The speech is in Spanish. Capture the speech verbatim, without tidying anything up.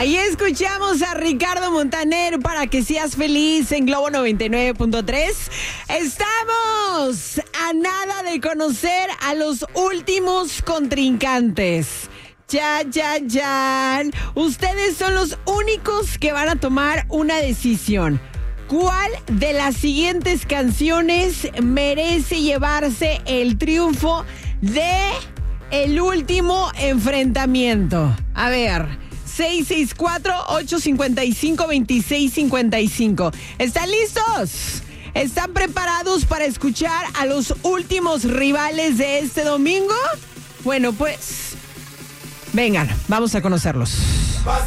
Ahí escuchamos a Ricardo Montaner para que seas feliz en Globo noventa y nueve punto tres. Estamos a nada de conocer a los últimos contrincantes. Ya, ya, ya. Ustedes son los únicos que van a tomar una decisión. ¿Cuál de las siguientes canciones merece llevarse el triunfo de el último enfrentamiento? A ver, seis seis cuatro, ocho cinco cinco, dos seis cinco cinco. ¿Están listos? ¿Están preparados para escuchar a los últimos rivales de este domingo? Bueno, pues, vengan, vamos a conocerlos.